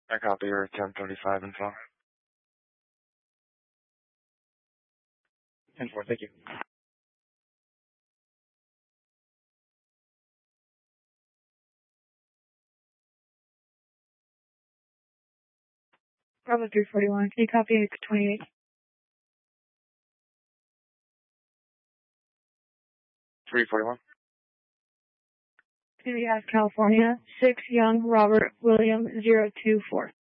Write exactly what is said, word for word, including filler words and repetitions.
I copy your ten thirty-five info. ten four, thank you. Bravo three forty-one, can you copy twenty-eight? three forty-one. City Ave, California, six Young Robert William zero two four.